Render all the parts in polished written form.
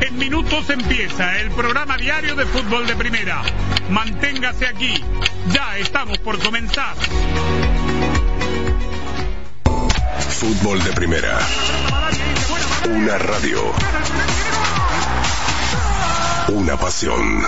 En minutos empieza el programa diario de fútbol de primera. Manténgase aquí. Ya estamos por comenzar. Fútbol de primera. Una radio. Una pasión.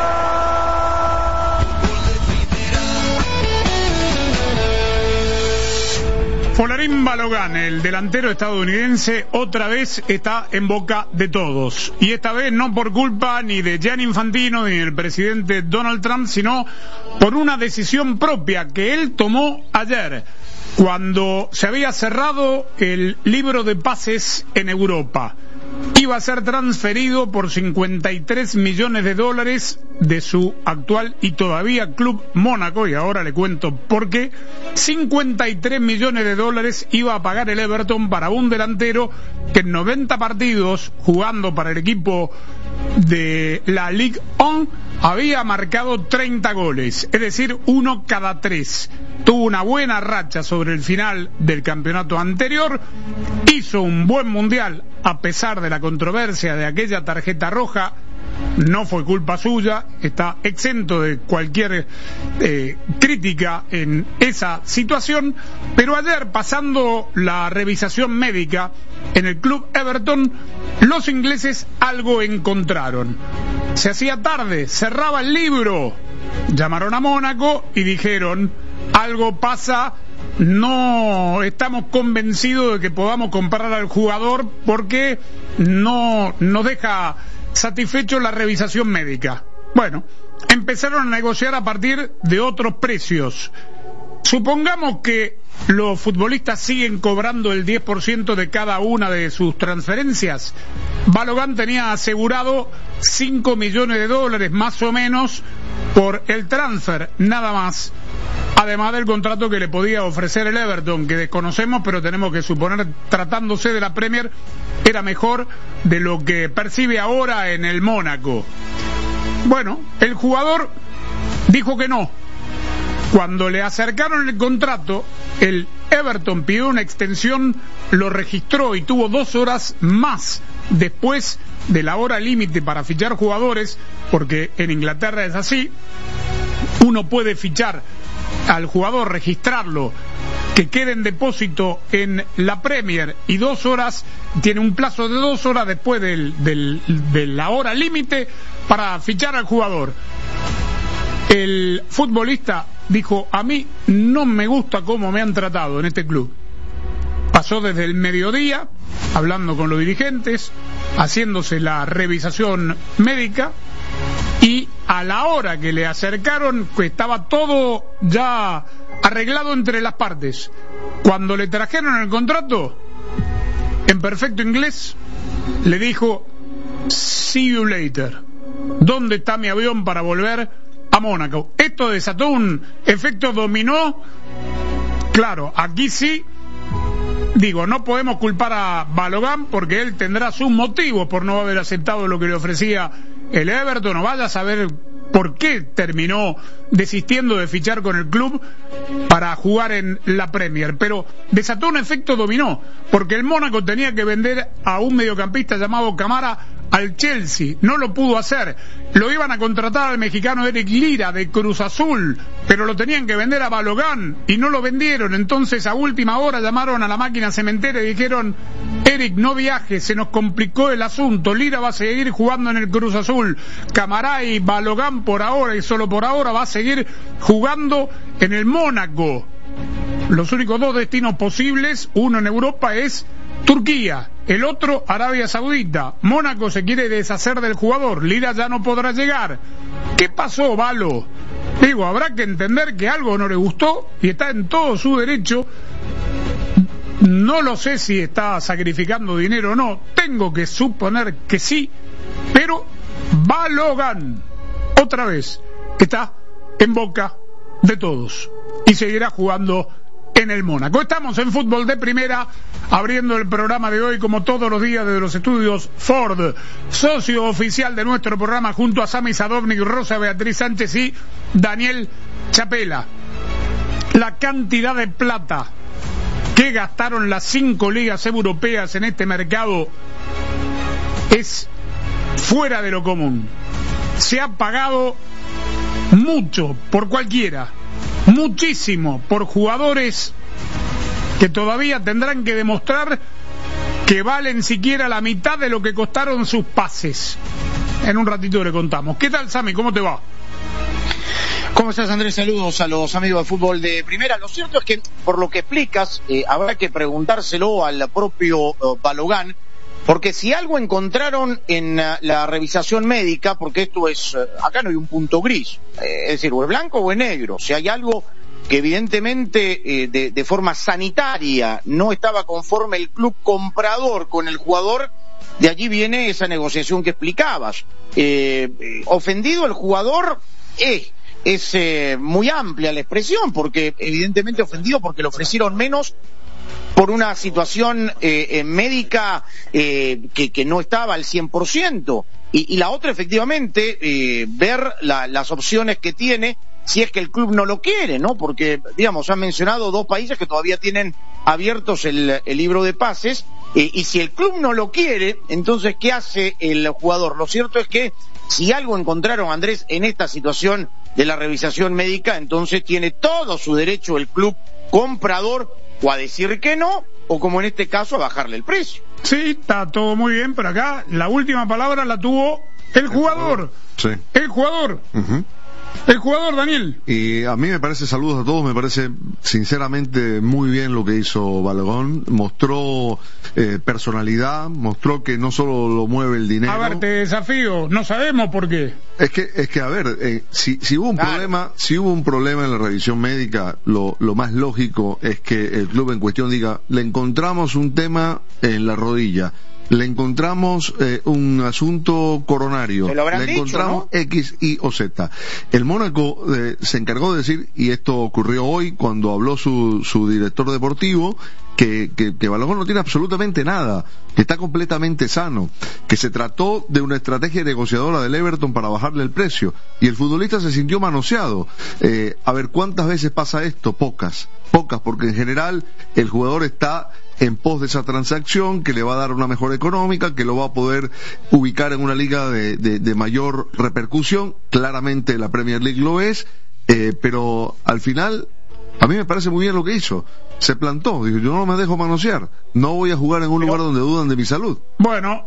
Folarín Balogun, el delantero estadounidense, otra vez está en boca de todos. Y esta vez no por culpa ni de Gianni Infantino ni del presidente Donald Trump, sino por una decisión propia que él tomó ayer, cuando se había cerrado el libro de pases en Europa. Iba a ser transferido por $53 millones de su actual y todavía club Mónaco, y ahora le cuento por qué. $53 millones iba a pagar el Everton para un delantero que en 90 partidos jugando para el equipo de la Ligue 1 había marcado 30 goles, es decir, 1 cada 3. Tuvo una buena racha sobre el final del campeonato anterior, hizo un buen mundial a pesar de la controversia de aquella tarjeta roja. No fue culpa suya, está exento de cualquier crítica en esa situación, pero ayer, pasando la revisación médica en el club Everton, los ingleses algo encontraron. Se hacía tarde, cerraba el libro, llamaron a Mónaco y dijeron: algo pasa, no estamos convencidos de que podamos comprar al jugador porque no nos deja satisfecho la revisación médica. Bueno, empezaron a negociar a partir de otros precios. Supongamos que los futbolistas siguen cobrando el 10% de cada una de sus transferencias. Balogun tenía asegurado $5 millones más o menos por el transfer, nada más. Además del contrato que le podía ofrecer el Everton, que desconocemos, pero tenemos que suponer, tratándose de la Premier, era mejor de lo que percibe ahora en el Mónaco. Bueno, el jugador dijo que no. Cuando le acercaron el contrato, el Everton pidió una extensión, lo registró y tuvo 2 horas más después de la hora límite para fichar jugadores, porque en Inglaterra es así. Uno puede fichar al jugador, registrarlo, que quede en depósito en la Premier, y 2 horas, tiene un plazo de 2 horas después de la hora límite para fichar al jugador. El futbolista dijo: a mí no me gusta cómo me han tratado en este club. Pasó desde el mediodía hablando con los dirigentes, haciéndose la revisación médica, y a la hora que le acercaron, que estaba todo ya arreglado entre las partes, cuando le trajeron el contrato, en perfecto inglés, le dijo: see you later. ¿Dónde está mi avión para volver a Mónaco? Esto desató un efecto dominó. Claro, aquí sí, digo, no podemos culpar a Balogun porque él tendrá sus motivos por no haber aceptado lo que le ofrecía el Everton, o vaya a saber por qué terminó desistiendo de fichar con el club para jugar en la Premier. Pero desató un efecto dominó, porque el Mónaco tenía que vender a un mediocampista llamado Camara al Chelsea, no lo pudo hacer. Lo iban a contratar al mexicano Eric Lira de Cruz Azul, pero lo tenían que vender a Balogun y no lo vendieron. Entonces a última hora llamaron a la máquina cementera y dijeron: Eric, no viaje, se nos complicó el asunto, Lira va a seguir jugando en el Cruz Azul, Camara y Balogun por ahora, y solo por ahora, va a seguir jugando en el Mónaco. Los únicos 2 destinos posibles, uno en Europa, es Turquía, el otro Arabia Saudita. Mónaco se quiere deshacer del jugador, Lira ya no podrá llegar. ¿Qué pasó, Balo? Digo, habrá que entender que algo no le gustó y está en todo su derecho. No lo sé si está sacrificando dinero o no, tengo que suponer que sí, pero Balogun, otra vez, está en boca de todos y seguirá jugando en el Mónaco. Estamos en Fútbol de Primera, abriendo el programa de hoy como todos los días desde los estudios Ford, socio oficial de nuestro programa, junto a Sami Sadovnik, Rosa Beatriz Sánchez y Daniel Chapela. La cantidad de plata que gastaron las 5 ligas europeas en este mercado es fuera de lo común. Se ha pagado mucho por cualquiera, muchísimo por jugadores que todavía tendrán que demostrar que valen siquiera la mitad de lo que costaron sus pases. En un ratito le contamos. ¿Qué tal, Sammy? ¿Cómo te va? ¿Cómo estás, Andrés? Saludos a los amigos de Fútbol de Primera. Lo cierto es que, por lo que explicas, habrá que preguntárselo al propio Balogán, porque si algo encontraron en la revisación médica, porque esto es, acá no hay un punto gris, es decir, o es blanco o es negro, si hay algo que evidentemente de forma sanitaria no estaba conforme el club comprador con el jugador, de allí viene esa negociación que explicabas. Ofendido el jugador es muy amplia la expresión, porque evidentemente ofendido porque le ofrecieron menos por una situación médica que no estaba al 100%, y la otra efectivamente ver las opciones que tiene si es que el club no lo quiere, ¿no? Porque, digamos, han mencionado dos países que todavía tienen abiertos el libro de pases, y si el club no lo quiere, entonces ¿qué hace el jugador? Lo cierto es que si algo encontraron, Andrés, en esta situación de la revisación médica, entonces tiene todo su derecho el club comprador o a decir que no, o como en este caso a bajarle el precio. Sí, está todo muy bien, pero acá la última palabra la tuvo el jugador. Sí. El jugador. Uh-huh. El jugador, Daniel. Y a mí me parece, saludos a todos, me parece sinceramente muy bien lo que hizo Balogán. Mostró personalidad, mostró que no solo lo mueve el dinero. A ver, te desafío, no sabemos por qué. Es que a ver, si hubo un problema en la revisión médica, lo más lógico es que el club en cuestión diga, le encontramos un tema en la rodilla, le encontramos un asunto coronario, le encontramos, ¿no?, X, Y o Z. El Mónaco se encargó de decir, y esto ocurrió hoy cuando habló su director deportivo, que Balogán no tiene absolutamente nada, que está completamente sano, que se trató de una estrategia negociadora del Everton para bajarle el precio, y el futbolista se sintió manoseado. A ver, ¿cuántas veces pasa esto? Pocas, porque en general el jugador está en pos de esa transacción que le va a dar una mejora económica, que lo va a poder ubicar en una liga de mayor repercusión. Claramente la Premier League lo es, pero al final a mí me parece muy bien lo que hizo. Se plantó, dijo, yo no me dejo manosear, no voy a jugar en un lugar donde dudan de mi salud. Bueno,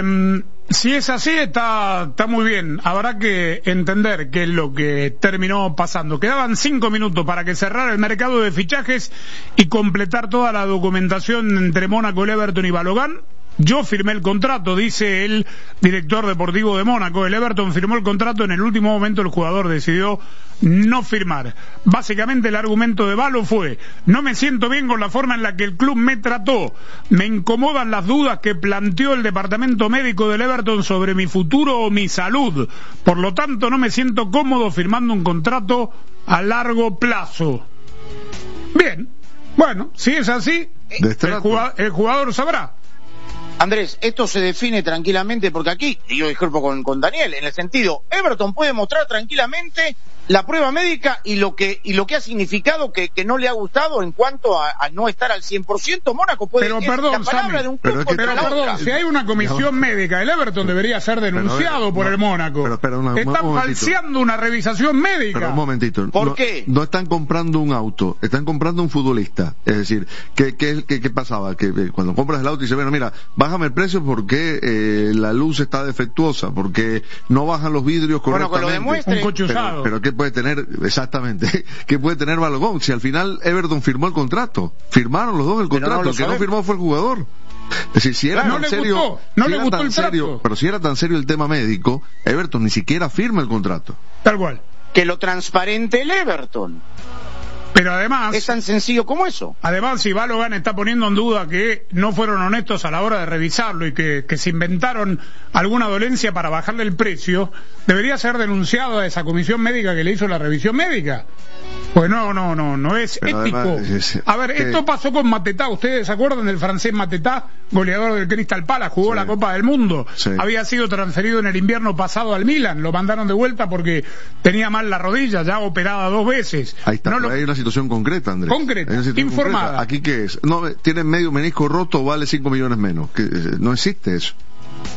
si es así, está muy bien. Habrá que entender qué es lo que terminó pasando. Quedaban 5 minutos para que cerrara el mercado de fichajes y completar toda la documentación entre Mónaco, el Everton y Balogán. Yo firmé el contrato, dice el director deportivo de Mónaco. El Everton firmó el contrato, en el último momento el jugador decidió no firmar. Básicamente el argumento de Balo fue: no me siento bien con la forma en la que el club me trató, me incomodan las dudas que planteó el departamento médico del Everton sobre mi futuro o mi salud, por lo tanto no me siento cómodo firmando un contrato a largo plazo. Bien, bueno, si es así, el jugador sabrá. Andrés, esto se define tranquilamente, porque aquí, y yo disculpo con Daniel, en el sentido, Everton puede mostrar tranquilamente la prueba médica y lo que ha significado que no le ha gustado en cuanto a no estar al 100%. Mónaco puede, pero perdón, la palabra Sammy, de un club contra la otra. Si hay una comisión médica, el Everton debería ser denunciado por el Mónaco. Están falseando una revisación médica. Pero un momentito. ¿Por qué? No están comprando un auto, están comprando un futbolista. Es decir, ¿qué pasaba? Que cuando compras el auto y dices, bueno, mira, bájame el precio porque la luz está defectuosa, porque no bajan los vidrios correctamente. Bueno, que lo demuestre. Un coche usado. Pero ¿qué puede tener, exactamente, qué puede tener Balogán? Si al final Everton firmó el contrato, firmaron los dos el contrato, el que no firmó fue el jugador. Es decir, si era tan serio, pero si era tan serio el tema médico, Everton ni siquiera firma el contrato. Tal cual. Que lo transparente el Everton. Pero además, es tan sencillo como eso. Además, si Balogán está poniendo en duda que no fueron honestos a la hora de revisarlo y que se inventaron alguna dolencia para bajarle el precio, debería ser denunciado a esa comisión médica que le hizo la revisión médica. Pues no es pero ético. Además, a ver, esto pasó con Matetá. ¿Ustedes se acuerdan del francés Matetá, goleador del Crystal Palace? Jugó la Copa del Mundo. Sí. Había sido transferido en el invierno pasado al Milan. Lo mandaron de vuelta porque tenía mal la rodilla, ya operada 2 veces. Ahí está, hay una situación concreta, Andrés. Concreta, informada. Concreta. ¿Aquí qué es? No, tienen medio menisco roto, vale 5 millones menos. Que no existe eso. Pero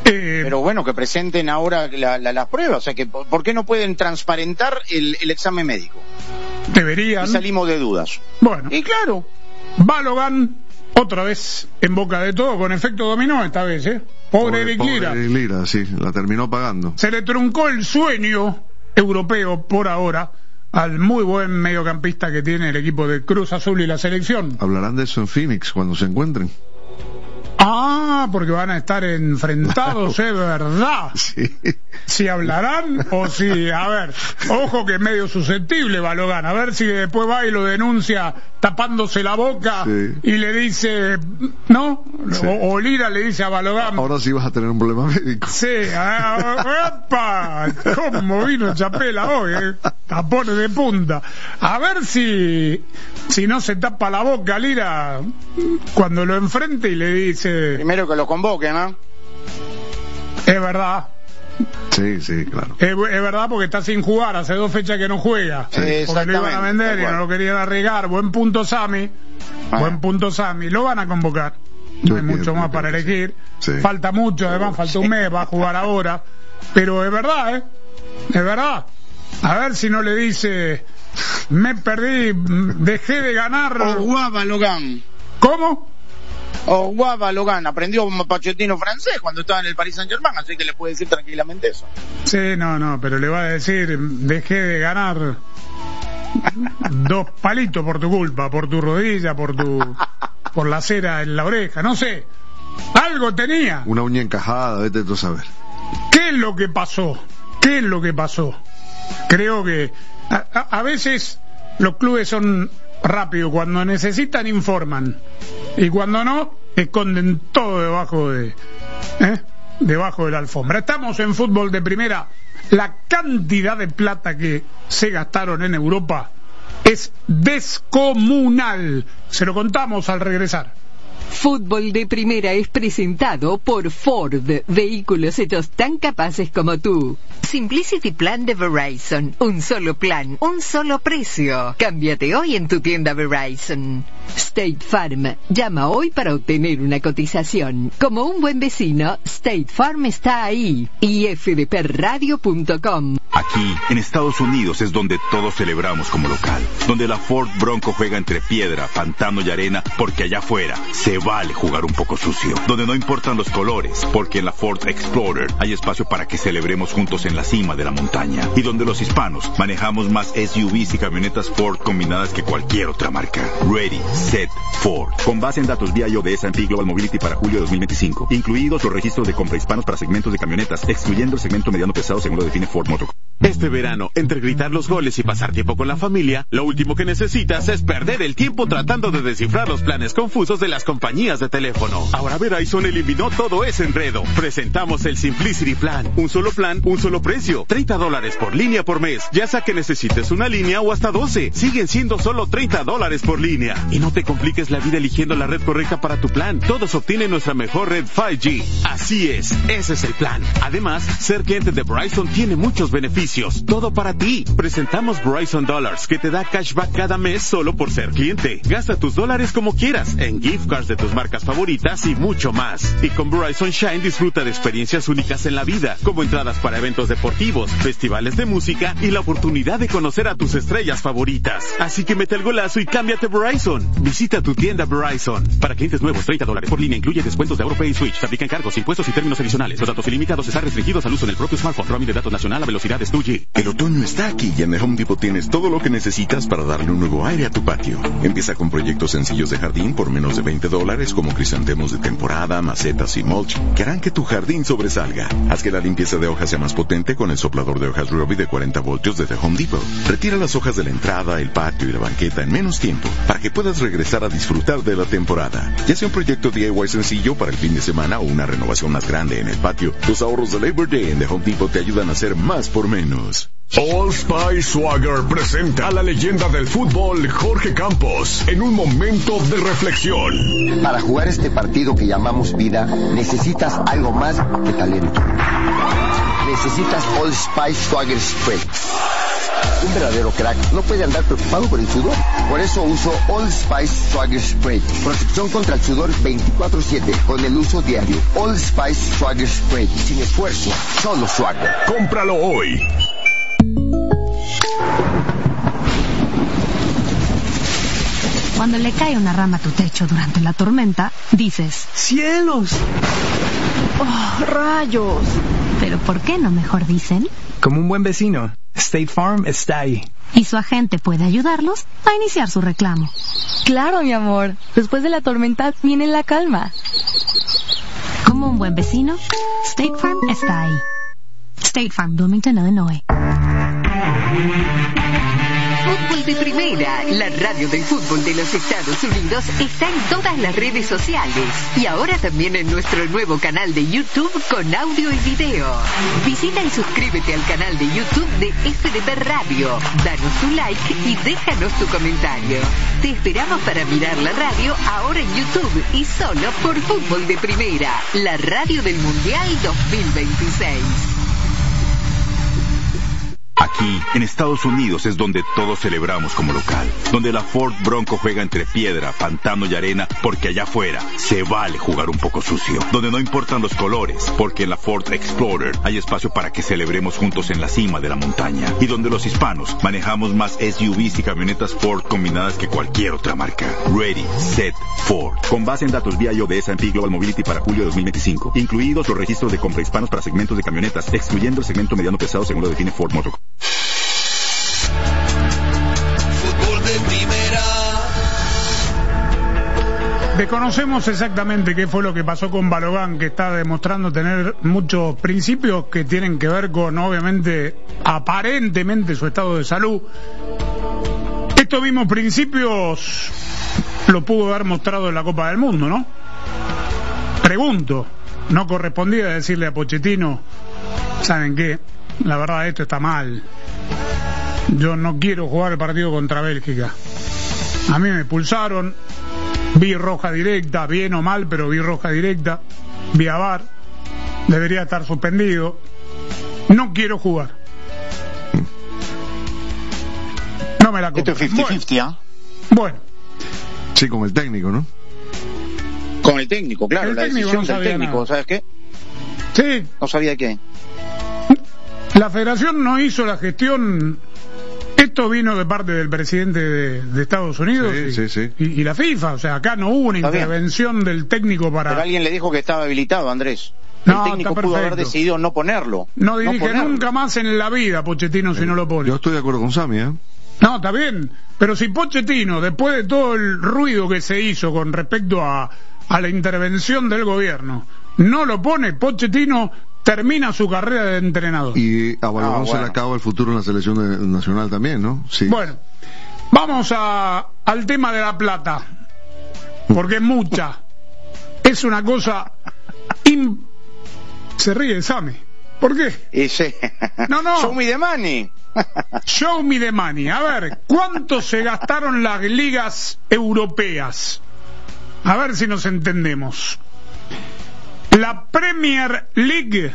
Pero bueno, que presenten ahora las pruebas, o sea, que ¿por qué no pueden transparentar el examen médico? Deberían. Y salimos de dudas. Bueno. Y claro. Balogan, otra vez en boca de todo, con efecto dominó esta vez, Pobre Eric Lira. Eric Lira, sí, la terminó pagando. Se le truncó el sueño europeo por ahora al muy buen mediocampista que tiene el equipo de Cruz Azul y la selección. Hablarán de eso en Phoenix cuando se encuentren. Ah, porque van a estar enfrentados, es verdad. Sí. Si hablarán o si, a ver, ojo que es medio susceptible Balogan, a ver si después va y lo denuncia tapándose la boca, sí, y le dice, ¿no? Sí. O Lira le dice a Balogan. Ahora sí vas a tener un problema médico. Sí, ¡epa! ¿Cómo vino Chapela hoy? Tapones de punta. A ver si no se tapa la boca Lira cuando lo enfrente y le dice. Primero que lo convoquen, ¿no? Es verdad. Sí, sí, claro. Es verdad, porque está sin jugar, hace 2 fechas que no juega. Sí. Porque lo iban a vender y no lo querían arriesgar. Buen punto Sami. Buen punto Sami. Lo van a convocar. No hay mucho más para elegir. Sí. Falta mucho, además falta un mes, va a jugar ahora. Pero es verdad, es verdad. A ver si no le dice, me perdí, dejé de ganar. O Balogan. ¿Cómo? O Balogan aprendió Pochettino francés cuando estaba en el Paris Saint-Germain, así que le puede decir tranquilamente eso. Sí, no, pero le va a decir, dejé de ganar 2 palitos por tu culpa, por tu rodilla, por la cera en la oreja, no sé. Algo tenía. Una uña encajada, vete tú a saber. ¿Qué es lo que pasó? Creo que a veces los clubes son rápidos, cuando necesitan informan, y cuando no, esconden todo debajo de la alfombra. Estamos en Fútbol de Primera. La cantidad de plata que se gastaron en Europa es descomunal. Se lo contamos al regresar. Fútbol de Primera es presentado por Ford, vehículos hechos tan capaces como tú. Simplicity Plan de Verizon, un solo plan, un solo precio. Cámbiate hoy en tu tienda Verizon. State Farm, llama hoy para obtener una cotización. Como un buen vecino, State Farm está ahí. Y fdpradio.com. Aquí, en Estados Unidos, es donde todos celebramos como local. Donde la Ford Bronco juega entre piedra, pantano y arena, porque allá afuera se vale jugar un poco sucio. Donde no importan los colores, porque en la Ford Explorer hay espacio para que celebremos juntos en la cima de la montaña. Y donde los hispanos manejamos más SUVs y camionetas Ford combinadas que cualquier otra marca. Ready, Set, Ford. Con base en datos BIO de S&P Global Mobility para julio de 2025. Incluidos los registros de compra hispanos para segmentos de camionetas, excluyendo el segmento mediano pesado según lo define Ford Motor. Este verano, entre gritar los goles y pasar tiempo con la familia, lo último que necesitas es perder el tiempo tratando de descifrar los planes confusos de las compañías de teléfono. Ahora Verizon eliminó todo ese enredo. Presentamos el Simplicity Plan. Un solo plan, un solo precio. $30 por línea por mes. Ya sea que necesites una línea o hasta 12. Siguen siendo solo $30 por línea. Y no te compliques la vida eligiendo la red correcta para tu plan. Todos obtienen nuestra mejor red 5G. Así es, ese es el plan. Además, ser cliente de Verizon tiene muchos beneficios. Todo para ti. Presentamos Verizon Dollars, que te da cashback cada mes solo por ser cliente. Gasta tus dólares como quieras, en gift cards de tus marcas favoritas y mucho más. Y con Verizon Shine disfruta de experiencias únicas en la vida, como entradas para eventos deportivos, festivales de música y la oportunidad de conocer a tus estrellas favoritas. Así que mete el golazo y cámbiate Verizon. Visita tu tienda Verizon. Para clientes nuevos, $30 por línea incluye descuentos de AuroPay y Switch. Se aplican cargos, impuestos y términos adicionales. Los datos ilimitados están restringidos al uso en el propio smartphone. Roaming de datos nacional a velocidades 2G. El otoño está aquí y en The Home Depot tienes todo lo que necesitas para darle un nuevo aire a tu patio. Empieza con proyectos sencillos de jardín por menos de $20 como crisantemos de temporada, macetas y mulch que harán que tu jardín sobresalga. Haz que la limpieza de hojas sea más potente con el soplador de hojas Ryobi de 40 voltios de The Home Depot. Retira las hojas de la entrada, el patio y la banqueta en menos tiempo para que puedas regresar a disfrutar de la temporada. Ya sea un proyecto DIY sencillo para el fin de semana o una renovación más grande en el patio, los ahorros de Labor Day en The Home Depot te ayudan a hacer más por menos. Old Spice Swagger presenta a la leyenda del fútbol Jorge Campos en un momento de reflexión. Para jugar este partido que llamamos vida, necesitas algo más que talento. Necesitas Old Spice Swagger Spray. Un verdadero crack no puede andar preocupado por el sudor. Por eso uso Old Spice Swagger Spray. Protección contra el sudor 24/7 con el uso diario. Old Spice Swagger Spray. Sin esfuerzo, solo Swagger. Cómpralo hoy. Cuando le cae una rama a tu techo durante la tormenta, dices: ¡cielos! ¡Oh, rayos! Pero ¿por qué no mejor dicen? Como un buen vecino, State Farm está ahí. Y su agente puede ayudarlos a iniciar su reclamo. Claro, mi amor. Después de la tormenta viene la calma. Como un buen vecino, State Farm está ahí. State Farm, Bloomington, Illinois. Fútbol de Primera, la radio del fútbol de los Estados Unidos, está en todas las redes sociales y ahora también en nuestro nuevo canal de YouTube con audio y video. Visita y suscríbete al canal de YouTube de FDP Radio, danos tu like y déjanos tu comentario. Te esperamos para mirar la radio ahora en YouTube y solo por Fútbol de Primera, la radio del Mundial 2026. Aquí, en Estados Unidos, es donde todos celebramos como local. Donde la Ford Bronco juega entre piedra, pantano y arena, porque allá afuera se vale jugar un poco sucio. Donde no importan los colores, porque en la Ford Explorer hay espacio para que celebremos juntos en la cima de la montaña. Y donde los hispanos manejamos más SUVs y camionetas Ford combinadas que cualquier otra marca. Ready, Set, Ford. Con base en datos VIO de S&P Global Mobility para julio de 2025. Incluidos los registros de compra hispanos para segmentos de camionetas, excluyendo el segmento mediano pesado según lo define Ford Motor. Desconocemos exactamente qué fue lo que pasó con Balogan, que está demostrando tener muchos principios que tienen que ver con, obviamente, aparentemente su estado de salud. Estos mismos principios lo pudo haber mostrado en la Copa del Mundo, ¿no? Pregunto, ¿no correspondía decirle a Pochettino: ¿saben qué? La verdad, esto está mal. Yo no quiero jugar el partido contra Bélgica. A mí me expulsaron, vi roja directa, bien o mal, pero vi roja directa, vi a VAR, debería estar suspendido. No quiero jugar. No me la compro. Esto es 50-50, ¿ah? Bueno. Sí, con el técnico, ¿no? Con el técnico, claro, la decisión del técnico, nada. ¿Sabes qué? Sí. No sabía qué. La federación no hizo la gestión. Esto vino de parte del presidente de Estados Unidos y la FIFA. O sea, acá no hubo una intervención del técnico para... Pero alguien le dijo que estaba habilitado, Andrés. No, el técnico pudo haber decidido no ponerlo. No dirige nunca más en la vida Pochettino si no lo pone. Yo estoy de acuerdo con Sammy, ¿eh? No, está bien. Pero si Pochettino, después de todo el ruido que se hizo con respecto a la intervención del gobierno, no lo pone, Pochettino termina su carrera de entrenador. Y a Balogun se le acaba el futuro en la selección nacional también, ¿no? Sí. Bueno, vamos al tema de la plata, porque es mucha. Es una cosa... Se ríe Sammy. ¿Por qué? No. Show me the money. Show me the money. A ver, ¿cuánto se gastaron las ligas europeas? A ver si nos entendemos. La Premier League,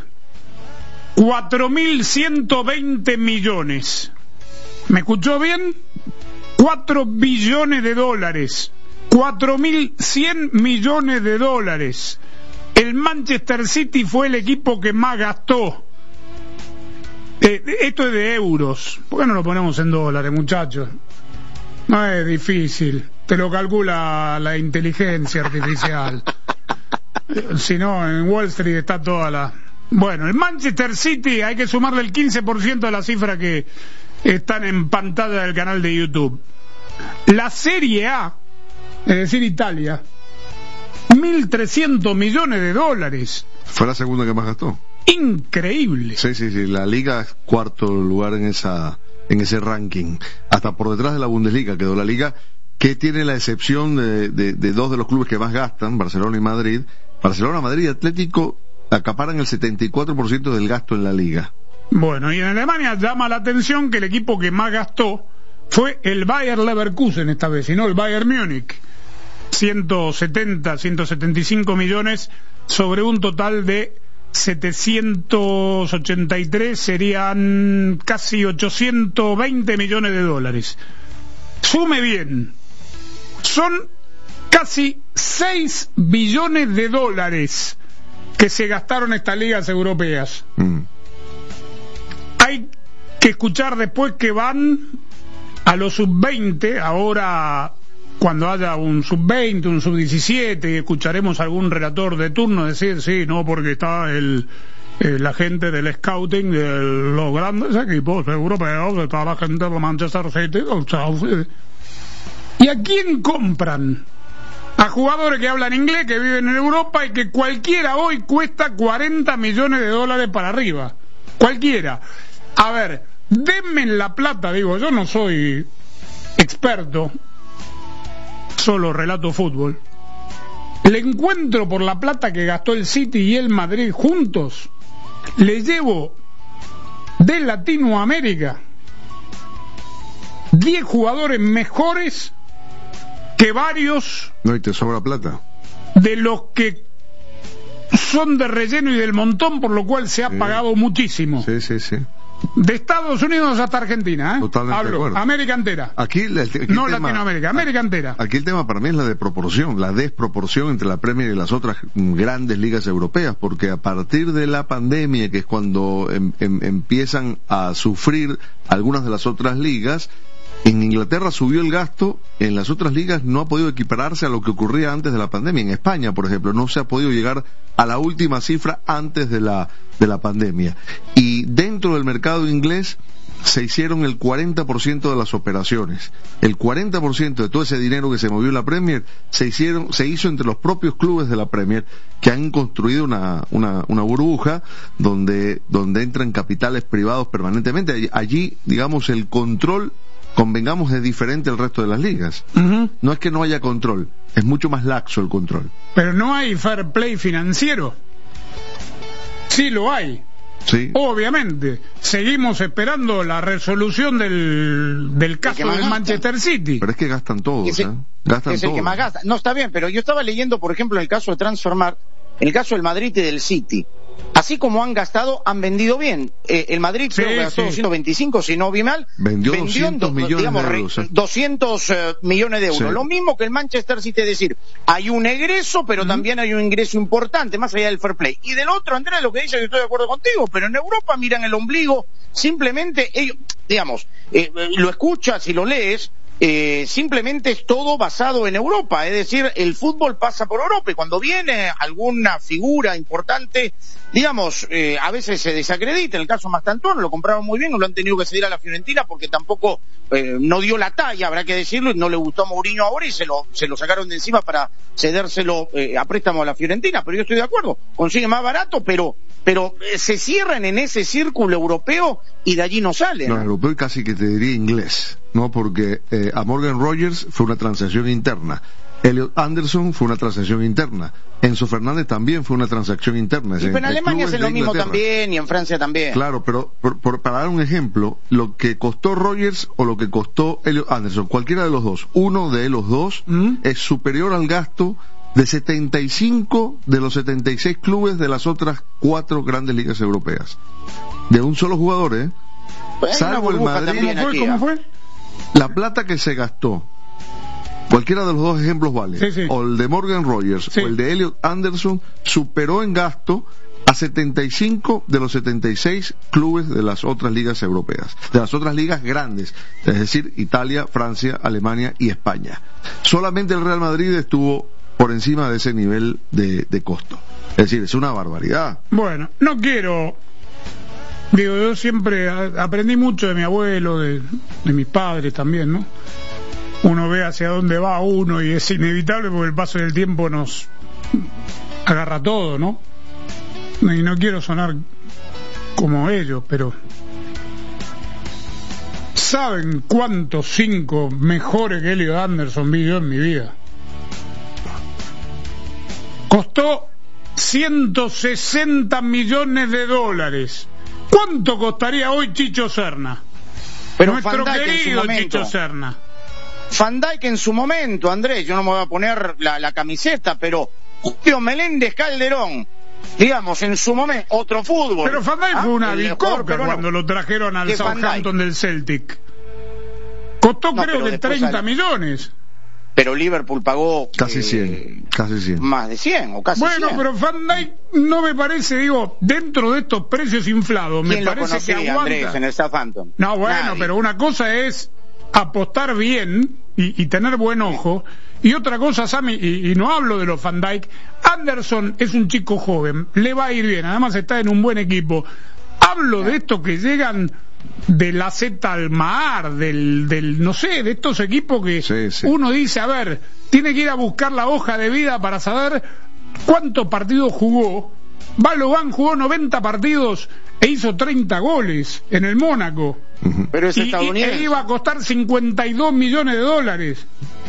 4.120 millones. ¿Me escuchó bien? 4 billones de dólares. 4.100 millones de dólares. El Manchester City fue el equipo que más gastó. Esto es de euros. ¿Por qué no lo ponemos en dólares, muchachos? No es difícil. Te lo calcula la inteligencia artificial. Si no, en Wall Street está toda la... Bueno, el Manchester City hay que sumarle el 15% de la cifra que están en pantalla del canal de YouTube. La Serie A, es decir, Italia, 1.300 millones de dólares. Fue la segunda que más gastó. Increíble. Sí. La Liga es cuarto lugar en ese ranking. Hasta por detrás de la Bundesliga quedó la Liga, que tiene la excepción de dos de los clubes que más gastan, Barcelona y Madrid. Barcelona, Madrid y Atlético acaparan el 74% del gasto en la Liga. Bueno, y en Alemania llama la atención que el equipo que más gastó fue el Bayer Leverkusen esta vez, y no el Bayern Múnich. 175 millones sobre un total de 783 serían casi 820 millones de dólares. Sume bien, son casi 6 billones de dólares que se gastaron estas ligas europeas. Hay que escuchar después que van a los sub-20, ahora cuando haya un sub-20, un sub-17, escucharemos algún relator de turno decir, sí, no, porque está la gente del scouting de los grandes equipos europeos, está la gente de Manchester City, del Chelsea. ¿Y a quién compran? A jugadores que hablan inglés, que viven en Europa y que cualquiera hoy cuesta 40 millones de dólares para arriba. Cualquiera. A ver, denme la plata, digo, yo no soy experto, solo relato fútbol. Le encuentro por la plata que gastó el City y el Madrid juntos, le llevo de Latinoamérica 10 jugadores mejores que varios. No, y te sobra plata. De los que son de relleno y del montón, por lo cual se ha pagado muchísimo. Sí, sí, sí. De Estados Unidos hasta Argentina, ¿eh? Totalmente hablo, de acuerdo. América entera. Aquí no tema, Latinoamérica, América entera. Aquí el tema para mí es la desproporción entre la Premier y las otras grandes ligas europeas, porque a partir de la pandemia, que es cuando empiezan a sufrir algunas de las otras ligas, en Inglaterra subió el gasto, en las otras ligas no ha podido equipararse a lo que ocurría antes de la pandemia. En España, por ejemplo, no se ha podido llegar a la última cifra antes de la pandemia. Y dentro del mercado inglés se hicieron el 40% de las operaciones. El 40% de todo ese dinero que se movió en la Premier se hizo entre los propios clubes de la Premier, que han construido una burbuja donde entran capitales privados permanentemente. Allí, digamos, el control, convengamos, es diferente al resto de las ligas. No es que no haya control, es mucho más laxo el control. Pero no hay fair play financiero. Sí lo hay. Sí. Obviamente. Seguimos esperando la resolución del caso del Manchester City. Pero es que gastan todos, es el que más gasta. No, está bien, pero yo estaba leyendo, por ejemplo, en el caso de Transfermarkt, en el caso del Madrid y del City. Así como han gastado, han vendido bien. El Madrid creo que gastó 225, si no vi mal. Vendió 200 millones de euros. 200 millones de euros. Sí. Lo mismo que el Manchester City, es decir, hay un egreso, pero también hay un ingreso importante, más allá del fair play. Y del otro, Andrés, lo que dice, yo estoy de acuerdo contigo, pero en Europa miran el ombligo, simplemente ellos, digamos, lo escuchas y lo lees, simplemente es todo basado en Europa, es decir, el fútbol pasa por Europa, y cuando viene alguna figura importante, digamos, a veces se desacredita. En el caso Mastantuono lo compraron muy bien, no lo han tenido que ceder a la Fiorentina porque tampoco no dio la talla, habrá que decirlo, y no le gustó a Mourinho ahora y se lo sacaron de encima para cedérselo a préstamo a la Fiorentina. Pero yo estoy de acuerdo, consigue más barato, pero se cierran en ese círculo europeo y de allí no salen. No, europeo y casi que te diría inglés, ¿no? Porque a Morgan Rogers fue una transacción interna, Elliot Anderson fue una transacción interna, Enzo Fernández también fue una transacción interna. Y en Alemania hacen lo mismo también, y en Francia también. Claro, pero para dar un ejemplo, lo que costó Rogers o lo que costó Elliot Anderson, cualquiera de los dos, uno de los dos es superior al gasto de 75 de los 76 clubes de las otras 4 grandes ligas europeas. De un solo jugador, Pues salvo el Madrid. ¿Cómo fue? La plata que se gastó, cualquiera de los dos ejemplos vale, o el de Morgan Rogers o el de Elliot Anderson, superó en gasto a 75 de los 76 clubes de las otras ligas europeas, de las otras ligas grandes, es decir, Italia, Francia, Alemania y España. Solamente el Real Madrid estuvo por encima de ese nivel de costo. Es decir, es una barbaridad. Bueno, no quiero... Digo, yo siempre aprendí mucho de mi abuelo, de mis padres también, ¿no? Uno ve hacia dónde va uno y es inevitable porque el paso del tiempo nos agarra todo, ¿no? Y no quiero sonar como ellos, pero ¿saben cuántos 5 mejores que Elliot Anderson vi yo en mi vida? Costó 160 millones de dólares. ¿Cuánto costaría hoy Chicho Serna? Pero nuestro Van Dijk querido en su Chicho Serna. Van Dijk en su momento, Andrés, yo no me voy a poner la camiseta, pero Julio Meléndez Calderón, digamos, en su momento, otro fútbol. Pero Van Dijk fue una bicoca cuando lo trajeron al Southampton del Celtic. Costó creo que 30 millones. Pero Liverpool pagó casi 100. Más de 100 o casi 100. Bueno, pero Van Dijk no me parece, digo, dentro de estos precios inflados, me parece que aguanta. Andrés, en el Southampton? No, bueno, nadie. Pero una cosa es apostar bien y tener buen ojo, y otra cosa, Sammy, y no hablo de los Van Dijk, Anderson es un chico joven, le va a ir bien, además está en un buen equipo. Hablo de estos que llegan de la Z Almar, del no sé, de estos equipos que uno dice, a ver, tiene que ir a buscar la hoja de vida para saber cuántos partidos jugó. Balogan jugó 90 partidos e hizo 30 goles en el Mónaco. Pero es estadounidense. Y iba a costar $52 millones.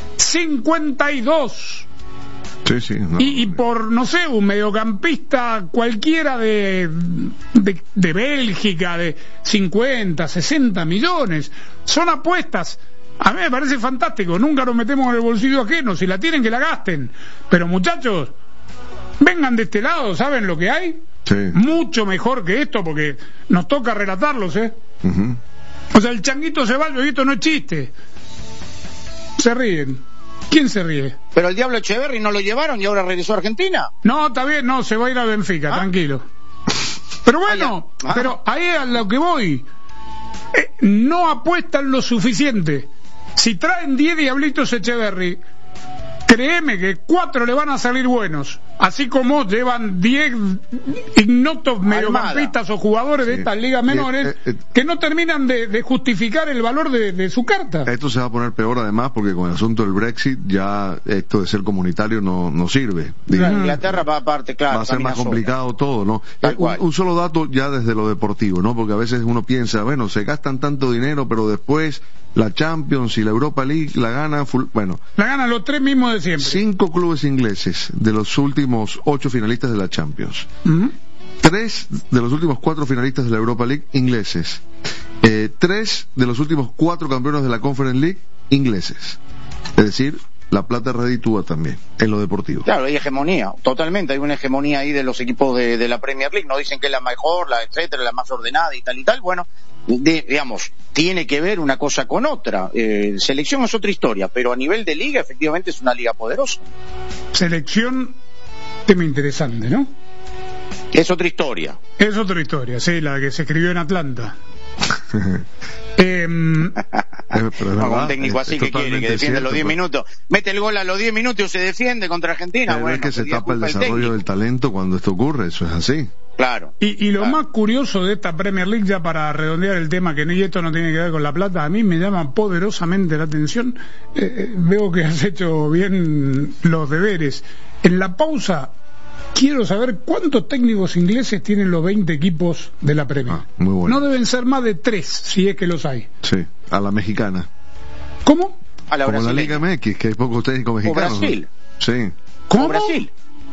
52. No. Y por, no sé, un mediocampista cualquiera de Bélgica, de 50, 60 millones. Son apuestas. A mí me parece fantástico. Nunca nos metemos en el bolsillo ajeno. Si la tienen, que la gasten. Pero muchachos, vengan de este lado, ¿saben lo que hay? Mucho mejor que esto, porque nos toca relatarlos, O sea, el Changuito Ceballos, y esto no es chiste. Se ríen. ¿Quién se ríe? Pero el Diablo Echeverri no lo llevaron y ahora regresó a Argentina. No, está bien, no, se va a ir a Benfica, tranquilo. Pero bueno, pero ahí es a lo que voy. No apuestan lo suficiente. Si traen 10 Diablitos Echeverri, créeme que 4 le van a salir buenos. Así como llevan 10 ignotos mediocampistas o jugadores de estas ligas menores que no terminan de justificar el valor de su carta. Esto se va a poner peor además porque con el asunto del Brexit ya esto de ser comunitario no sirve. Inglaterra va aparte, claro. Va a ser más complicado todo, ¿no? Un solo dato ya desde lo deportivo, ¿no? Porque a veces uno piensa, bueno, se gastan tanto dinero, pero después la Champions y la Europa League la gana la ganan los 3 mismos de siempre. 5 clubes ingleses de los últimos 8 finalistas de la Champions. 3 de los últimos 4 finalistas de la Europa League ingleses. 3 de los últimos 4 campeones de la Conference League ingleses. Es decir, la plata reditúa también en lo deportivo. Claro, hay hegemonía, totalmente, hay una hegemonía ahí de los equipos de la Premier League. No dicen que es la mejor, etcétera, la más ordenada y tal. Bueno, digamos, tiene que ver una cosa con otra. Selección es otra historia, pero a nivel de liga efectivamente es una liga poderosa. Selección, tema interesante, ¿no? Es otra historia. Es otra historia, sí, la que se escribió en Atlanta. Un técnico así que quiere, que defiende los 10 minutos, mete el gol a los 10 minutos y se defiende contra Argentina. Bueno, es que se tapa el desarrollo del talento cuando esto ocurre, eso es así. Claro. Y lo más curioso de esta Premier League, ya para redondear el tema, que esto no tiene que ver con la plata, a mí me llama poderosamente la atención. Veo que has hecho bien los deberes. En la pausa quiero saber cuántos técnicos ingleses tienen los 20 equipos de la Premier. Muy bueno. No deben ser más de 3, si es que los hay. Sí, a la mexicana. ¿Cómo? A la como brasileña. la Liga MX, que hay pocos técnicos mexicanos. O Brasil. ¿No? Sí. ¿Cómo? O Brasil.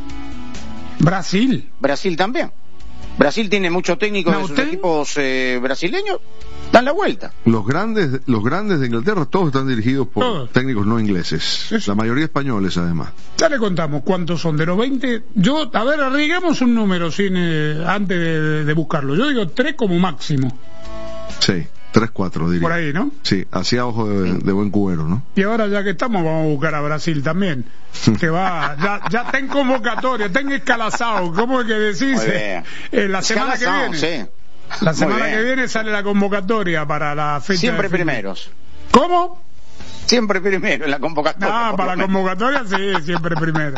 Brasil también. Brasil tiene muchos técnicos de sus equipos brasileños. Dan la vuelta. Los grandes de Inglaterra todos están dirigidos por técnicos no ingleses. Eso. La mayoría españoles, además. Ya le contamos cuántos son de los 20. A ver, arriesguemos un número antes de buscarlo. Yo digo 3 como máximo. Sí, 3, 4 diría. Por ahí, ¿no? Sí, hacia ojo de buen cubero, ¿no? Y ahora ya que estamos, vamos a buscar a Brasil también. Que va, ya está en convocatoria, está en escalazado. ¿Cómo es que decís? La semana que viene. Sí. La semana que viene sale la convocatoria para la fecha. Siempre primeros. ¿Cómo? Siempre primero en la convocatoria. Para la convocatoria sí, siempre primero.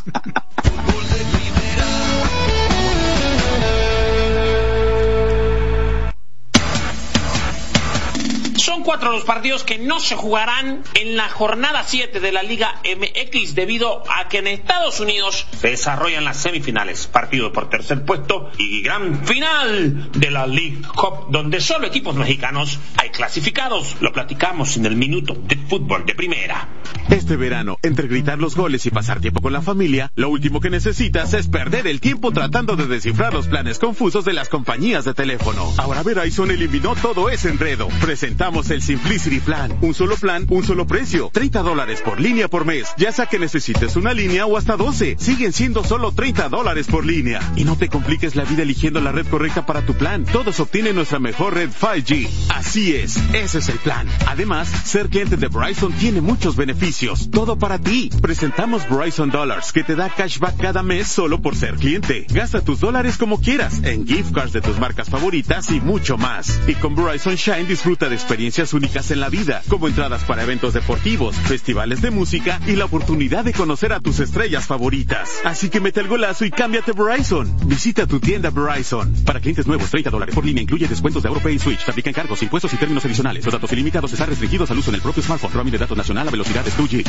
Son 4 los partidos que no se jugarán en la jornada 7 de la Liga MX debido a que en Estados Unidos se desarrollan las semifinales, partido por tercer puesto y gran final de la League Cup, donde solo equipos mexicanos hay clasificados. Lo platicamos en el Minuto de Fútbol de Primera. Este verano, entre gritar los goles y pasar tiempo con la familia, lo último que necesitas es perder el tiempo tratando de descifrar los planes confusos de las compañías de teléfono. Ahora Verizon eliminó todo ese enredo. Presentamos el el Simplicity Plan. Un solo plan, un solo precio. $30 por línea por mes. Ya sea que necesites una línea o hasta 12. Siguen siendo solo $30 por línea. Y no te compliques la vida eligiendo la red correcta para tu plan. Todos obtienen nuestra mejor red 5G. Así es, ese es el plan. Además, ser cliente de Verizon tiene muchos beneficios. Todo para ti. Presentamos Verizon Dollars, que te da cashback cada mes solo por ser cliente. Gasta tus dólares como quieras, en gift cards de tus marcas favoritas y mucho más. Y con Verizon Shine disfruta de experiencias únicas en la vida, como entradas para eventos deportivos, festivales de música y la oportunidad de conocer a tus estrellas favoritas. Así que mete el golazo y cámbiate Verizon. Visita tu tienda Verizon. Para clientes nuevos, $30 por línea incluye descuentos de AuroPay y Switch. Se aplican cargos, impuestos y términos adicionales. Los datos ilimitados están restringidos al uso en el propio smartphone. Roaming de datos nacional a velocidades 2G.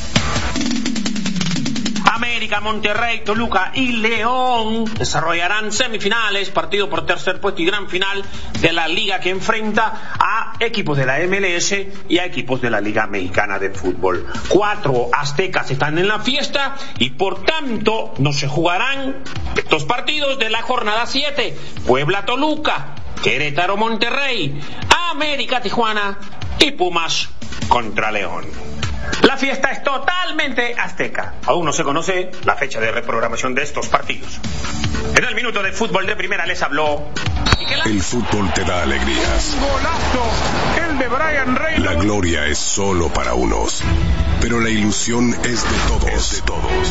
América, Monterrey, Toluca y León desarrollarán semifinales, partido por tercer puesto y gran final de la liga que enfrenta a equipos de la MLS y a equipos de la Liga Mexicana de Fútbol. 4 aztecas están en la fiesta y por tanto no se jugarán estos partidos de la jornada 7. Puebla, Toluca, Querétaro, Monterrey, América, Tijuana y Pumas contra León. La fiesta es totalmente azteca. Aún no se conoce la fecha de reprogramación de estos partidos. En el minuto de fútbol de primera les habló. El fútbol te da alegrías. Golazo, el de Brian Reynolds. La gloria es solo para unos, pero la ilusión es de todos.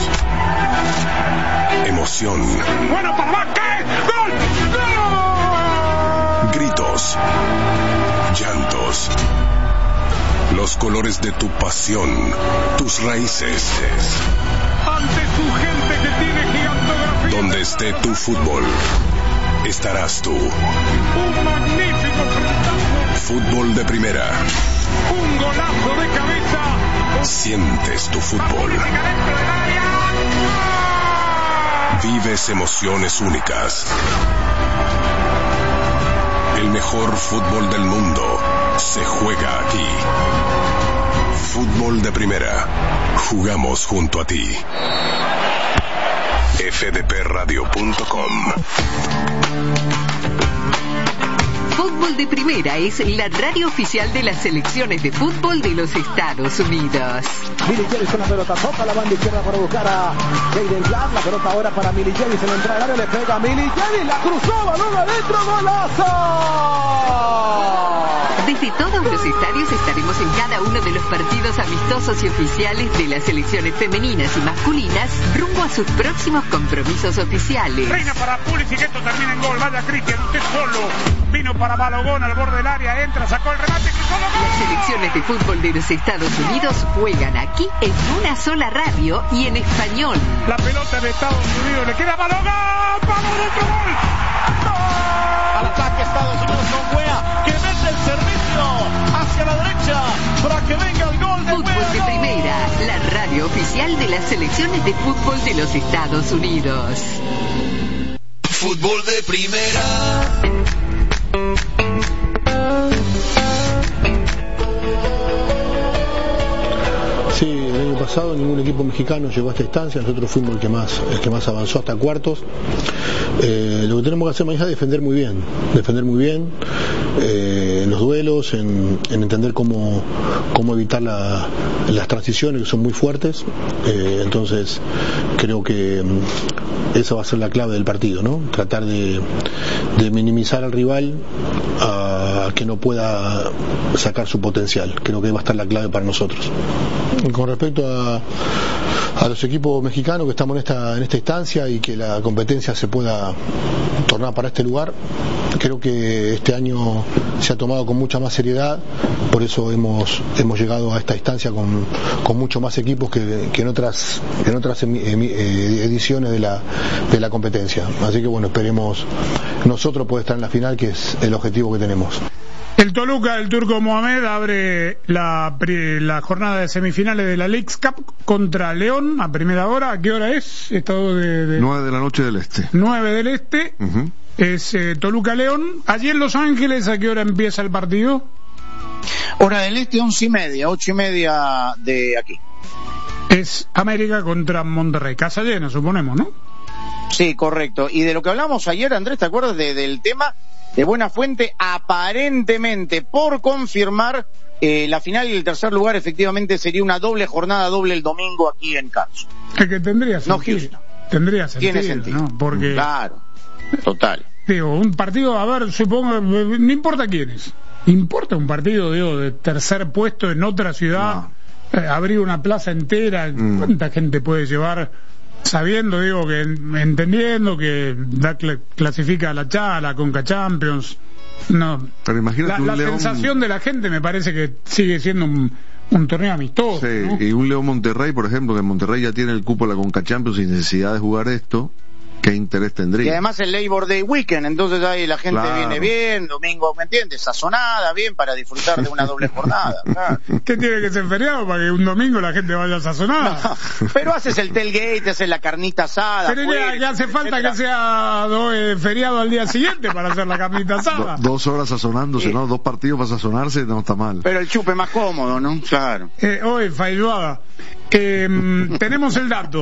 Emoción. Bueno, para ¿qué? ¡Gol! ¡Gol! Gritos. Llantos. Los colores de tu pasión, tus raíces. Ante su gente que tiene gigantografía. Donde esté tu fútbol, estarás tú. Un magnífico frentazo. Fútbol de primera. Un golazo de cabeza. Sientes tu fútbol. Vives emociones únicas. El mejor fútbol del mundo se juega aquí. Fútbol de primera. Jugamos junto a ti. fdpradio.com. Fútbol de Primera es la radio oficial de las selecciones de fútbol de los Estados Unidos. Milicevic con la pelota, toca la banda izquierda para buscar a Jaden Glass, la pelota ahora para Milicevic, en la entrada del área le pega a Milicevic, la cruzó, balón adentro, golazo. Desde todos los estadios estaremos en cada uno de los partidos amistosos y oficiales de las selecciones femeninas y masculinas rumbo a sus próximos compromisos oficiales. Reina para Pulisic, esto termina en gol, vaya Cristian, usted solo. Vino para Balogón al borde del área, entra, sacó el remate, cruzó el gol. Las selecciones de fútbol de los Estados Unidos juegan aquí en una sola radio y en español. La pelota de Estados Unidos le queda a Balogón, ¡vamos, otro gol! ¡Gol! Al ataque Estados Unidos con Wea, que mete el servicio hacia la derecha para que venga el gol de Fútbol de Primera, la radio oficial de las selecciones de fútbol de los Estados Unidos. Fútbol de Primera. Sí, el año pasado ningún equipo mexicano llegó a esta instancia, nosotros fuimos el que más avanzó hasta cuartos. Lo que tenemos que hacer mañana es defender muy bien en los duelos, en entender cómo evitar las transiciones que son muy fuertes. Entonces creo que esa va a ser la clave del partido, ¿no? Tratar de minimizar al rival a que no pueda sacar su potencial. Creo que va a estar la clave para nosotros. Con respecto a los equipos mexicanos que estamos en esta instancia y que la competencia se pueda tornar para este lugar, creo que este año se ha tomado con mucha más seriedad, por eso hemos llegado a esta instancia con mucho más equipos que en otras ediciones de la competencia. Así que bueno, esperemos nosotros poder estar en la final, que es el objetivo que tenemos. El Toluca del Turco Mohamed abre la jornada de semifinales de la Leagues Cup contra León a primera hora. ¿A qué hora es? Estado 9 de la noche del este. 9 del este. Uh-huh. Es Toluca-León. Allí en Los Ángeles, ¿a qué hora empieza el partido? Hora del este, 11:30, 8:30 de aquí. Es América contra Monterrey. Casa llena, suponemos, ¿no? Sí, correcto. Y de lo que hablamos ayer, Andrés, ¿te acuerdas del tema de buena fuente, aparentemente por confirmar la final y el tercer lugar efectivamente sería una doble jornada, doble el domingo aquí en Carson. Es que tendría sentido. No Houston. Tendría sentido. Tiene sentido. ¿No? Porque, claro, total. Digo, un partido, a ver, supongo, no importa quién es. Importa un partido, digo, de tercer puesto en otra ciudad, abrir una plaza entera, ¿cuánta gente puede llevar? Sabiendo, digo, que entendiendo que clasifica a la Conca Champions. No, pero imagínate la sensación de la gente me parece que sigue siendo un torneo amistoso. Sí, ¿no? y un León Monterrey, por ejemplo, que Monterrey ya tiene el cupo a la Conca Champions sin necesidad de jugar esto, ¿qué interés tendría? Y además el Labor Day Weekend, entonces ahí la gente claro. viene bien, domingo, ¿me entiendes? Sazonada, bien, para disfrutar de una doble jornada. Claro. ¿Qué tiene que ser feriado para que un domingo la gente vaya sazonada? No, pero haces el tailgate, haces la carnita asada. Pero ya hace falta que sea feriado al día siguiente para hacer la carnita asada. 2 horas sazonándose, ¿no? 2 partidos para sazonarse, no está mal. Pero el chupe más cómodo, ¿no? Claro. Hoy, Failuada, tenemos el dato.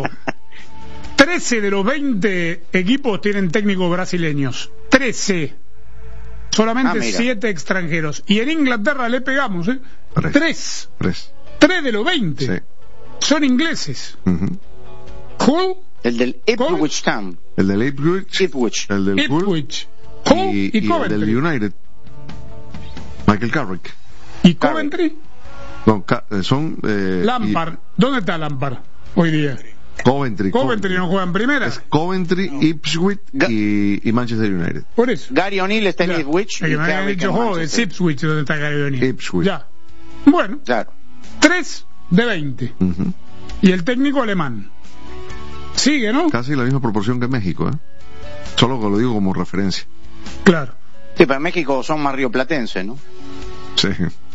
13 de los 20 equipos tienen técnicos brasileños. 13. Solamente 7 extranjeros. Y en Inglaterra le pegamos, ¿eh? 3. 3 de los 20. Sí. Son ingleses. Hull. El del Ipswich Town. El del Ipswich. El del Ipswich. Hull y Coventry. El del United. Michael Carrick. ¿Y Coventry? No, son... Lampard. ¿Dónde está Lampard hoy día? Coventry no juega en primera. Es Coventry, Ipswich y Manchester United. Por eso. Gary O'Neill está en Ipswich. Me habían dicho, es Ipswich donde está Gary O'Neill. Ipswich. Ya. Bueno. Claro. 3 de 20. Y el técnico alemán. Sigue, ¿no? Casi la misma proporción que México, ¿eh? Solo que lo digo como referencia. Claro. Sí, pero en México son más rioplatenses, ¿no? Sí.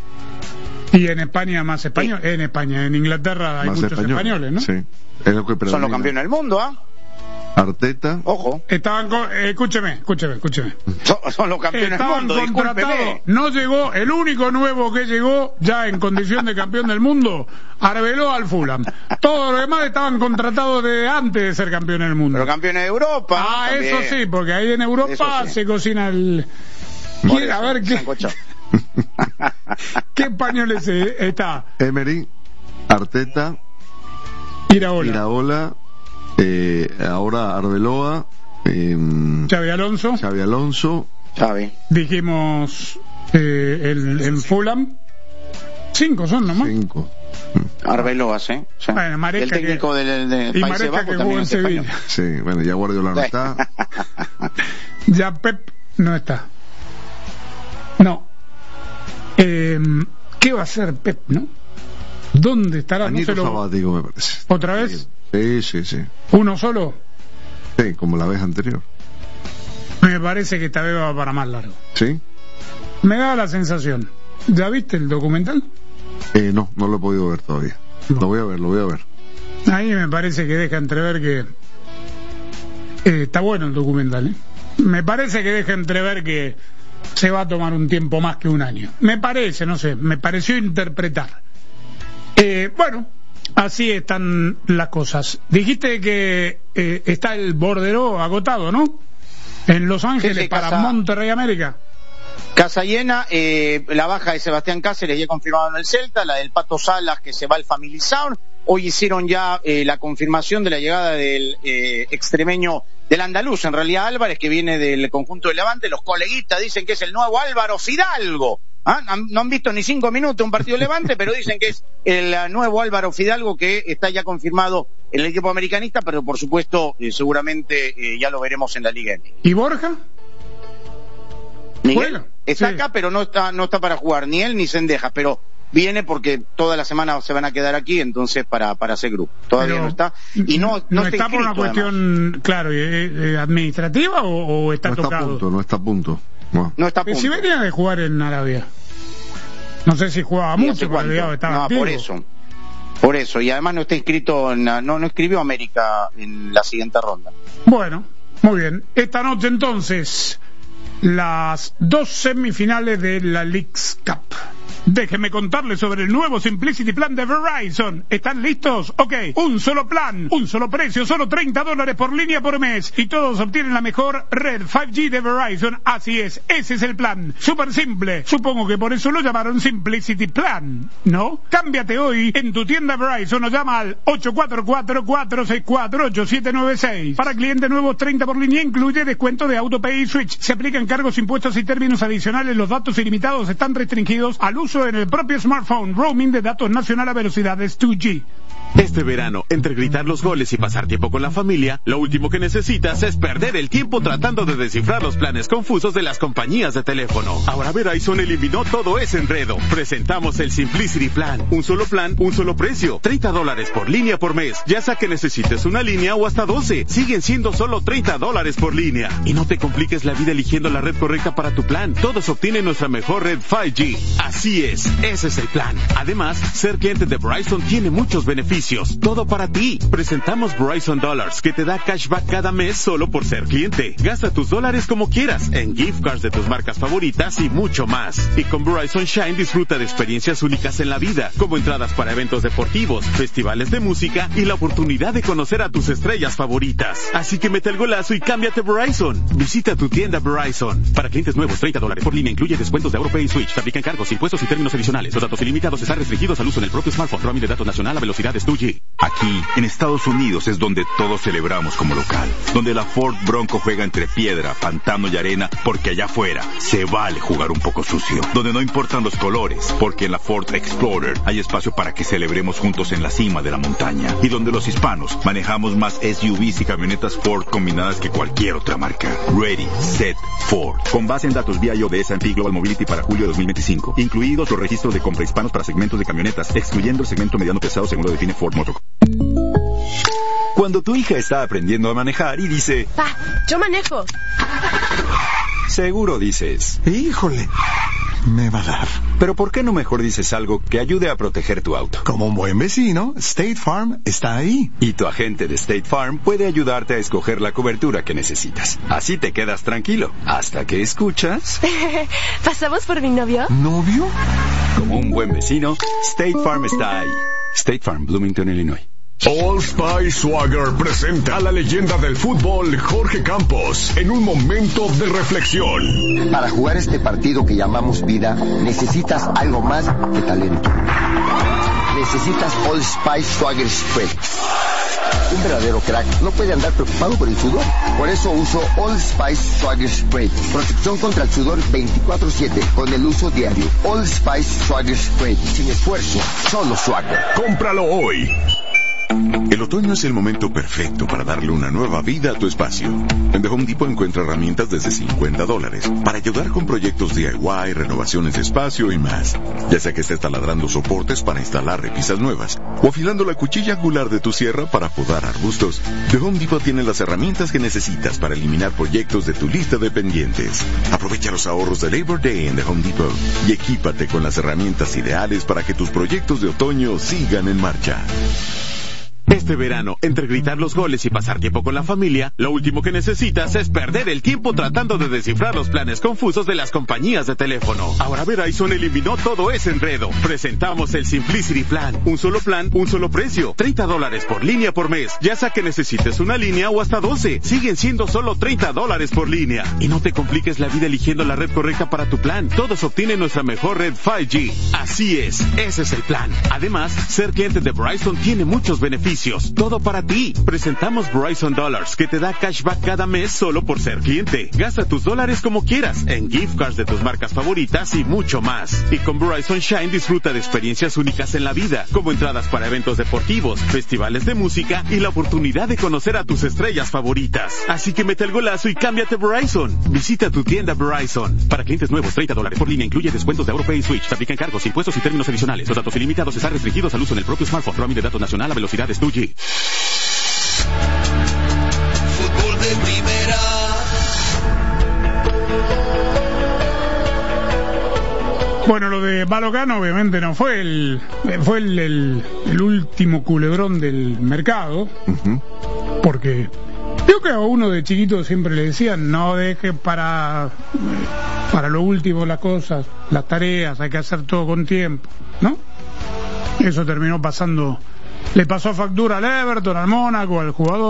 Y en España más español. En España, en Inglaterra hay más muchos españoles, ¿no? Sí. Es lo que son los campeones del mundo, ¿ah? Arteta. Ojo. Estaban escúcheme. Son los campeones del mundo, discúlpeme. No llegó, el único nuevo que llegó ya en condición de campeón del mundo, Arbeloa al Fulham. Todos los demás estaban contratados de antes de ser campeones del mundo. Pero campeones de Europa. Ah, también. Eso sí, porque ahí en Europa se cocina el... A ver qué... ¿Qué españoles está? Emery, Arteta, Iraola, ahora Arbeloa, Xabi Alonso. Dijimos en Fulham. 5 son nomás. 5. Arbeloa, ¿sí? Bueno, Maresca, el técnico del y Países Maresca Bajos que jugó en Sevilla. Sí, bueno, ya Guardiola no está. Ya Pep no está. No. ¿Qué va a hacer Pep, no? ¿Dónde estará? Añito sabático, me parece. ¿Otra vez? Sí. ¿Uno solo? Sí, como la vez anterior. Me parece que esta vez va para más largo. ¿Sí? Me da la sensación. ¿Ya viste el documental? No lo he podido ver todavía. No. Lo voy a ver. Ahí me parece que deja entrever que... está bueno el documental, ¿eh? Me parece que deja entrever que se va a tomar un tiempo más que un año. Me parece, no sé, me pareció interpretar. Bueno, así están las cosas. Dijiste que está el bordero agotado, ¿no? En Los Ángeles, sí, para Monterrey América. Casa llena, la baja de Sebastián Cáceres ya confirmado en el Celta, la del Pato Salas que se va al Family Sound. Hoy hicieron ya la confirmación de la llegada del extremeño del andaluz, en realidad Álvarez, que viene del conjunto de Levante. Los coleguitas dicen que es el nuevo Álvaro Fidalgo. No han visto ni 5 minutos un partido de Levante, pero dicen que es el nuevo Álvaro Fidalgo, que está ya confirmado en el equipo americanista, pero por supuesto seguramente ya lo veremos en la Liga M. ¿Y Borja? Miguel está acá, pero no está para jugar ni él ni Cendejas, pero viene porque toda la semana se van a quedar aquí, entonces para hacer grupo. Todavía no está. Y no está inscrito, por una cuestión, además, claro, administrativa o está tocado. No está a punto. No está a punto. Si venía de jugar en Arabia. No sé si jugaba mucho, pero estaba activo. Por eso. Y además no está inscrito, no escribió América en la siguiente ronda. Bueno, muy bien. Esta noche entonces, las 2 semifinales de la Leagues Cup. Déjenme contarles sobre el nuevo Simplicity Plan de Verizon. ¿Están listos? Ok, un solo plan, un solo precio, solo $30 por línea por mes. Y todos obtienen la mejor red 5G de Verizon. Así es, ese es el plan. Súper simple. Supongo que por eso lo llamaron Simplicity Plan, ¿no? Cámbiate hoy en tu tienda Verizon o llama al 844-464-8796. Para clientes nuevos, 30 por línea, incluye descuento de AutoPay y Switch. Se aplican cargos, impuestos y términos adicionales. Los datos ilimitados están restringidos al uso en el propio smartphone. Roaming de datos nacional a velocidades 2G. Este verano, entre gritar los goles y pasar tiempo con la familia, lo último que necesitas es perder el tiempo tratando de descifrar los planes confusos de las compañías de teléfono. Ahora Verizon eliminó todo ese enredo. Presentamos el Simplicity Plan, un solo precio, $30 por línea por mes, ya sea que necesites una línea o hasta 12. Siguen siendo solo $30 por línea. Y no te compliques la vida eligiendo la red correcta para tu plan. Todos obtienen nuestra mejor red 5G. Así es, ese es el plan. Además, ser cliente de Verizon tiene muchos beneficios. Todo para ti. Presentamos Verizon Dollars, que te da cashback cada mes solo por ser cliente. Gasta tus dólares como quieras, en gift cards de tus marcas favoritas y mucho más. Y con Verizon Shine disfruta de experiencias únicas en la vida, como entradas para eventos deportivos, festivales de música y la oportunidad de conocer a tus estrellas favoritas. Así que mete el golazo y cámbiate Verizon. Visita tu tienda Verizon. Para clientes nuevos, $30 por línea, incluye descuentos de AutoPay y Switch. Se aplican cargos, impuestos y términos adicionales. Los datos ilimitados están restringidos al uso en el propio smartphone. Roaming de datos nacional a velocidades 2G. Aquí, en Estados Unidos, es donde todos celebramos como local. Donde la Ford Bronco juega entre piedra, pantano y arena, porque allá afuera se vale jugar un poco sucio. Donde no importan los colores, porque en la Ford Explorer hay espacio para que celebremos juntos en la cima de la montaña. Y donde los hispanos manejamos más SUVs y camionetas Ford combinadas que cualquier otra marca. Ready, Set, Ford. Con base en datos vía de S&P Global Mobility para julio de 2025. Incluidos los registros de compra hispanos para segmentos de camionetas, excluyendo el segmento mediano pesado según lo define Ford Motor. Cuando tu hija está aprendiendo a manejar y dice... Pa, yo manejo. Seguro dices... Híjole, me va a dar. Pero ¿por qué no mejor dices algo que ayude a proteger tu auto? Como un buen vecino, State Farm está ahí. Y tu agente de State Farm puede ayudarte a escoger la cobertura que necesitas. Así te quedas tranquilo, hasta que escuchas... ¿Pasamos por mi novio? ¿Novio? Como un buen vecino, State Farm está ahí. State Farm, Bloomington, Illinois. Old Spice Swagger presenta a la leyenda del fútbol Jorge Campos en un momento de reflexión. Para jugar este partido que llamamos vida, necesitas algo más que talento. Necesitas Old Spice Swagger Spray. Un verdadero crack no puede andar preocupado por el sudor. Por eso uso Old Spice Swagger Spray. Protección contra el sudor 24/7 con el uso diario. Old Spice Swagger Spray. Sin esfuerzo, solo Swagger. Cómpralo hoy. El otoño es el momento perfecto para darle una nueva vida a tu espacio. En The Home Depot encuentra herramientas desde $50 para ayudar con proyectos DIY, renovaciones de espacio y más. Ya sea que estés taladrando soportes para instalar repisas nuevas o afilando la cuchilla angular de tu sierra para podar arbustos, The Home Depot tiene las herramientas que necesitas para eliminar proyectos de tu lista de pendientes. Aprovecha los ahorros de Labor Day en The Home Depot y equípate con las herramientas ideales para que tus proyectos de otoño sigan en marcha. Este verano, entre gritar los goles y pasar tiempo con la familia, lo último que necesitas es perder el tiempo tratando de descifrar los planes confusos de las compañías de teléfono. Ahora Verizon eliminó todo ese enredo. Presentamos el Simplicity Plan, un solo precio, $30 por línea por mes, ya sea que necesites una línea o hasta 12. Siguen siendo solo $30 por línea. Y no te compliques la vida eligiendo la red correcta para tu plan. Todos obtienen nuestra mejor red 5G. Así es, ese es el plan. Además, ser cliente de Verizon tiene muchos beneficios. Todo para ti. Presentamos Verizon Dollars, que te da cashback cada mes solo por ser cliente. Gasta tus dólares como quieras, en gift cards de tus marcas favoritas y mucho más. Y con Verizon Shine disfruta de experiencias únicas en la vida, como entradas para eventos deportivos, festivales de música y la oportunidad de conocer a tus estrellas favoritas. Así que mete el golazo y cámbiate Verizon. Visita tu tienda Verizon. Para clientes nuevos, $30 por línea, incluye descuentos de AutoPay y Switch. Se aplican cargos, impuestos y términos adicionales. Los datos ilimitados están restringidos al uso en el propio smartphone. Roaming de datos nacional a velocidades 2G. Fútbol de primera. Bueno, lo de Balogan obviamente no fue el último culebrón del mercado, porque Veo que a uno de chiquito siempre le decían, no deje para lo último las cosas, las tareas, hay que hacer todo con tiempo, ¿no? Eso terminó pasando, le pasó factura al Everton, al Mónaco, al jugador.